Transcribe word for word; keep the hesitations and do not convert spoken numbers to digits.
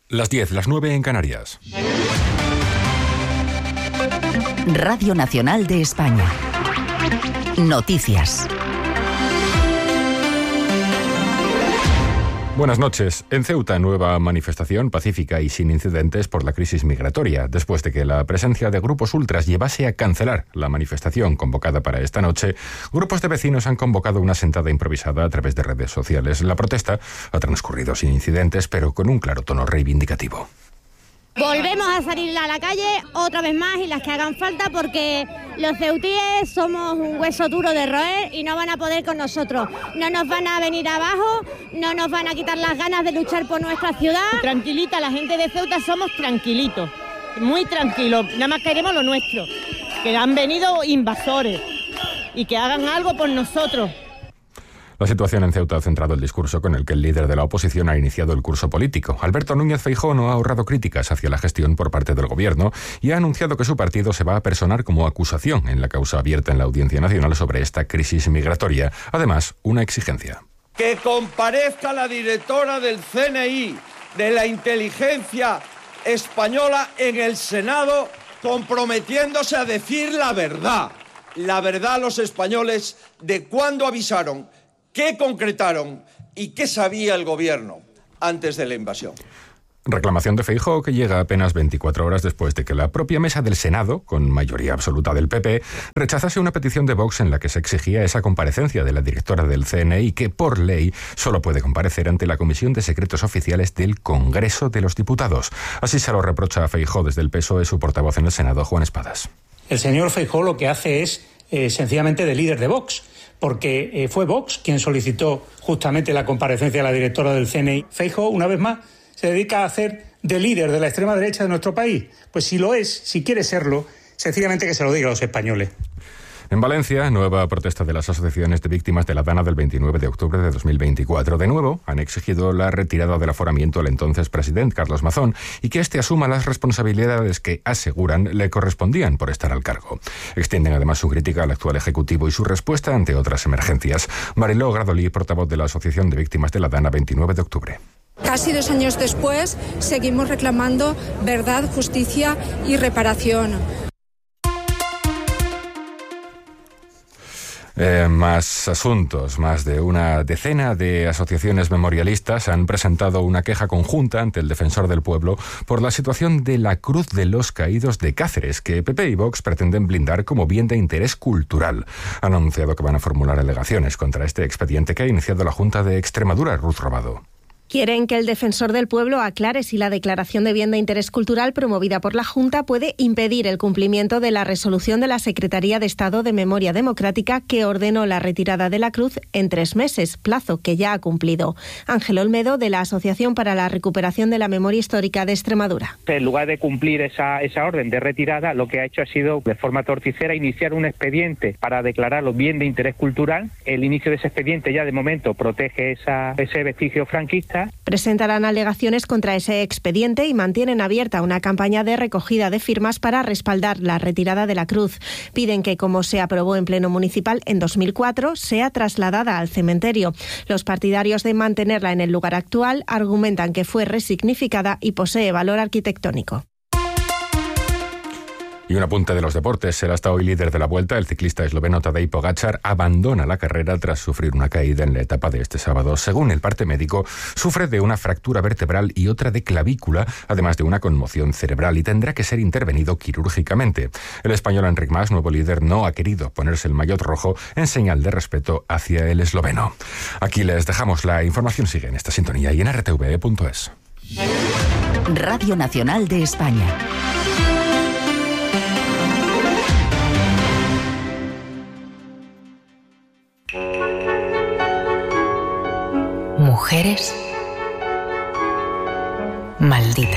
Las diez, las nueve en Canarias. Radio Nacional de España. Noticias. Buenas noches. En Ceuta, nueva manifestación pacífica y sin incidentes por la crisis migratoria, después de que la presencia de grupos ultras llevase a cancelar la manifestación convocada para esta noche. Grupos de vecinos han convocado una sentada improvisada a través de redes sociales. La protesta ha transcurrido sin incidentes, pero con un claro tono reivindicativo. Volvemos a salir a la calle otra vez más y las que hagan falta, porque los ceutíes somos un hueso duro de roer y no van a poder con nosotros. No nos van a venir abajo, no nos van a quitar las ganas de luchar por nuestra ciudad. Tranquilita, la gente de Ceuta somos tranquilitos, muy tranquilos, nada más queremos lo nuestro. Que han venido invasores y que hagan algo por nosotros. La situación en Ceuta ha centrado el discurso con el que el líder de la oposición ha iniciado el curso político. Alberto Núñez Feijóo no ha ahorrado críticas hacia la gestión por parte del gobierno y ha anunciado que su partido se va a personar como acusación en la causa abierta en la Audiencia Nacional sobre esta crisis migratoria. Además, una exigencia. Que comparezca la directora del C N I, de la inteligencia española, en el Senado, comprometiéndose a decir la verdad. La verdad a los españoles de cuándo avisaron, qué concretaron y qué sabía el gobierno antes de la invasión. Reclamación de Feijóo que llega apenas veinticuatro horas después de que la propia mesa del Senado, con mayoría absoluta del P P, rechazase una petición de Vox en la que se exigía esa comparecencia de la directora del C N I, que por ley solo puede comparecer ante la Comisión de Secretos Oficiales del Congreso de los Diputados. Así se lo reprocha a Feijóo desde el P S O E su portavoz en el Senado, Juan Espadas. El señor Feijóo lo que hace es eh, sencillamente de líder de Vox, porque eh, fue Vox quien solicitó justamente la comparecencia de la directora del C N I. Feijóo, una vez más, se dedica a hacer de líder de la extrema derecha de nuestro país. Pues si lo es, si quiere serlo, sencillamente que se lo diga a los españoles. En Valencia, nueva protesta de las asociaciones de víctimas de la Dana del veintinueve de octubre de dos mil veinticuatro. De nuevo, han exigido la retirada del aforamiento al entonces presidente Carlos Mazón y que éste asuma las responsabilidades que, aseguran, le correspondían por estar al cargo. Extienden además su crítica al actual Ejecutivo y su respuesta ante otras emergencias. Mariló Gradolí, portavoz de la Asociación de Víctimas de la Dana veintinueve de octubre. Casi dos años después, seguimos reclamando verdad, justicia y reparación. Eh, más asuntos. Más de una decena de asociaciones memorialistas han presentado una queja conjunta ante el Defensor del Pueblo por la situación de la Cruz de los Caídos de Cáceres, que P P y Vox pretenden blindar como bien de interés cultural. Han anunciado que van a formular alegaciones contra este expediente que ha iniciado la Junta de Extremadura. Ruth Robado. Quieren que el Defensor del Pueblo aclare si la declaración de bien de interés cultural promovida por la Junta puede impedir el cumplimiento de la resolución de la Secretaría de Estado de Memoria Democrática que ordenó la retirada de la cruz en tres meses, plazo que ya ha cumplido. Ángel Olmedo, de la Asociación para la Recuperación de la Memoria Histórica de Extremadura. En lugar de cumplir esa, esa orden de retirada, lo que ha hecho ha sido, de forma torticera, iniciar un expediente para declararlo bien de interés cultural. El inicio de ese expediente ya de momento protege esa, ese vestigio franquista. Presentarán alegaciones contra ese expediente y mantienen abierta una campaña de recogida de firmas para respaldar la retirada de la cruz. Piden que, como se aprobó en Pleno Municipal en dos mil cuatro, sea trasladada al cementerio. Los partidarios de mantenerla en el lugar actual argumentan que fue resignificada y posee valor arquitectónico. Y un apunte de los deportes. El hasta hoy líder de la Vuelta, el ciclista esloveno Tadej Pogačar, abandona la carrera tras sufrir una caída en la etapa de este sábado. Según el parte médico, sufre de una fractura vertebral y otra de clavícula, además de una conmoción cerebral, y tendrá que ser intervenido quirúrgicamente. El español Enric Mas, nuevo líder, no ha querido ponerse el maillot rojo en señal de respeto hacia el esloveno. Aquí les dejamos. La información sigue en esta sintonía y en r t v punto es. Radio Nacional de España. Mujeres malditas.